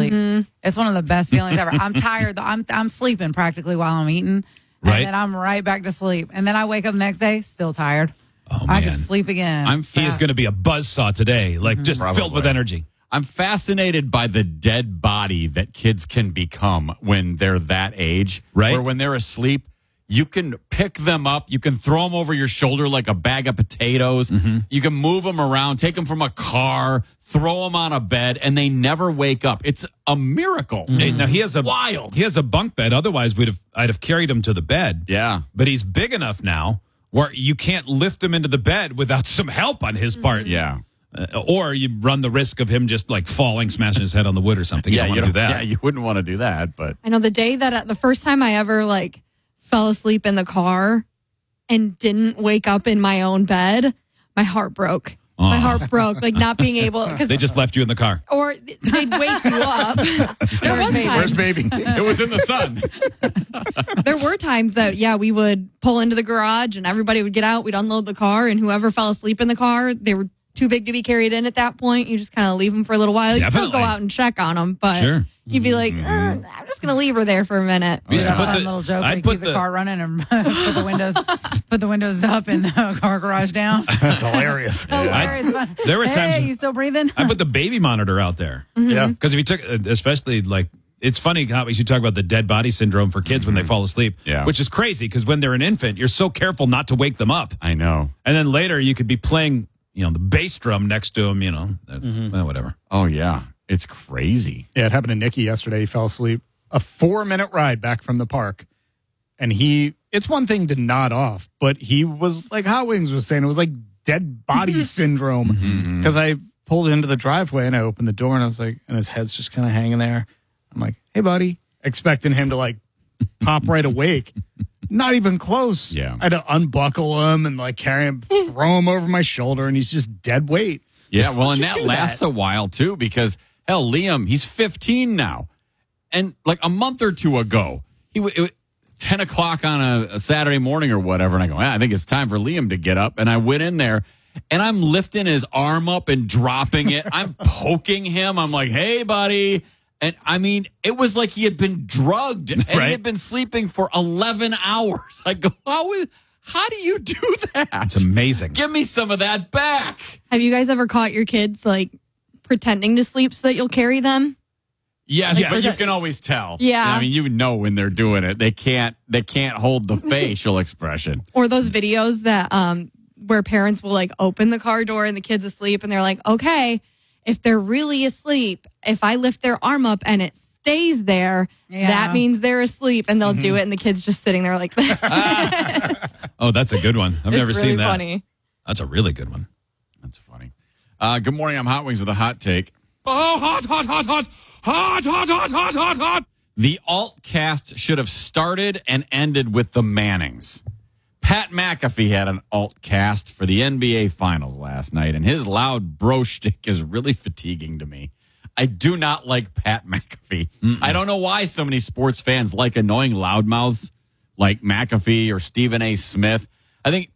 sleep. It's one of the best feelings ever. I'm tired. I'm sleeping practically while I'm eating. Right. And then I'm right back to sleep. And then I wake up the next day, still tired. Oh, I man. can sleep again. He is going to be a buzzsaw today, like just filled with energy. I'm fascinated by the dead body that kids can become when they're that age. Right. Where when they're asleep, you can pick them up. You can throw them over your shoulder like a bag of potatoes. You can move them around, take them from a car, throw them on a bed, and they never wake up. It's a miracle. Hey, now he has wild. He has a bunk bed. Otherwise, I'd have carried him to the bed. Yeah. But he's big enough now where you can't lift him into the bed without some help on his part. Yeah. Or you run the risk of him just like falling, smashing his head on the wood or something. You don't want to do that. Yeah, you wouldn't want to do that, but I know the day that the first time I ever like fell asleep in the car and didn't wake up in my own bed, my heart broke. My heart broke, like not being able because They just left you in the car. or they'd wake you up. There was times, where's baby? It was in the sun. there were times that we would pull into the garage and everybody would get out. We'd unload the car, and whoever fell asleep in the car, they were too big to be carried in at that point. You just kind of leave them for a little while. You still go out and check on them, but Sure. you'd be like, I'm just going to leave her there for a minute. We used to put Fun the little joke. I'd We put keep the car running and put the windows up and the car garage down. That's hilarious. Hilarious. there were times- Hey, you still breathing? I put the baby monitor out there. Yeah. Because if you took, especially like, it's funny how you talk about the dead body syndrome for kids when they fall asleep, Yeah. which is crazy because when they're an infant, you're so careful not to wake them up. I know. And then later you could be playing, the bass drum next to them, whatever. Oh, yeah. It's crazy. Yeah, it happened to Nicky yesterday. He fell asleep. A 4-minute ride back from the park. And it's one thing to nod off, but he was like Hot Wings was saying, it was like dead body syndrome. Because I pulled into the driveway and I opened the door and I was like, and his head's just kind of hanging there. I'm like, hey, buddy, expecting him to like pop right awake. Not even close. Yeah. I had to unbuckle him and like carry him, throw him over my shoulder, and he's just dead weight. Yeah, well, and you that do lasts a while, too, because, hell, Liam, he's 15 now. And like a month or two ago, 10 o'clock on a Saturday morning or whatever, and I go, I think it's time for Liam to get up. And I went in there, and I'm lifting his arm up and dropping it. I'm poking him. I'm like, hey, buddy. And I mean, it was like he had been drugged and he had been sleeping for 11 hours. I go, how do you do that? It's amazing. Give me some of that back. Have you guys ever caught your kids like pretending to sleep so that you'll carry them? Yes, but you can always tell. Yeah. I mean, you know when they're doing it. They can't hold the facial expression. Or those videos that where parents will like open the car door and the kid's asleep and they're like, okay, if they're really asleep, if I lift their arm up and it stays there, that means they're asleep, and they'll do it, and the kid's just sitting there like that. Oh, that's a good one. I've never seen that. Funny. That's a really good one. That's funny. Good morning. I'm Hot Wings with a hot take. Oh, hot, hot, hot, hot, hot, hot, hot, hot, hot, hot. The alt cast should have started and ended with the Mannings. Pat McAfee had an alt cast for the NBA Finals last night, and his loud bro shtick is really fatiguing to me. I do not like Pat McAfee. I don't know why so many sports fans like annoying loudmouths like McAfee or Stephen A. Smith. I think,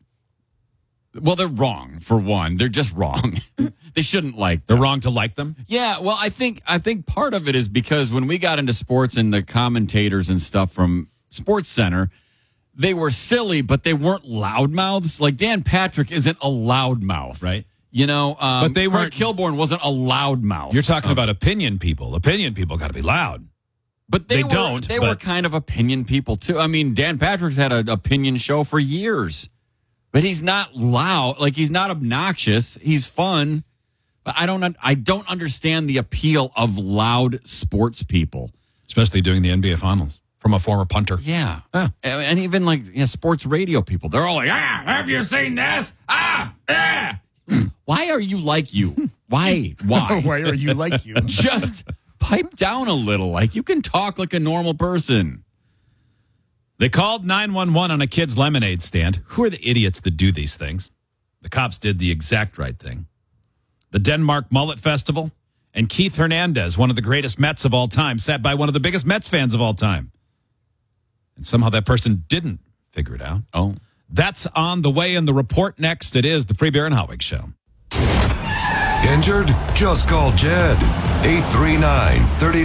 well, they're wrong, for one. They're just wrong. They shouldn't like them. They're wrong to like them? Yeah, well, I think part of it is because when we got into sports and the commentators and stuff from Sports Center, they were silly, but they weren't loudmouths. Like Dan Patrick isn't a loudmouth. Right. But they weren't. Kurt Kilborn wasn't a loudmouth. You're talking about opinion people. Opinion people got to be loud. But they were kind of opinion people, too. I mean, Dan Patrick's had an opinion show for years. But he's not loud. Like, he's not obnoxious. He's fun. But I don't understand the appeal of loud sports people. Especially doing the NBA Finals from a former punter. Yeah. And even like sports radio people. They're all like, have you seen this? Why are you like you? Why? Why are you like you? Just pipe down a little. Like, you can talk like a normal person. They called 911 on a kid's lemonade stand. Who are the idiots that do these things? The cops did the exact right thing. The Denmark Mullet Festival and Keith Hernandez, one of the greatest Mets of all time, sat by one of the biggest Mets fans of all time. And somehow that person didn't figure it out. Oh. That's on the way in the report next. It is the Free Beer and Hot Wings Show. Injured? Just call Jed. 839-39.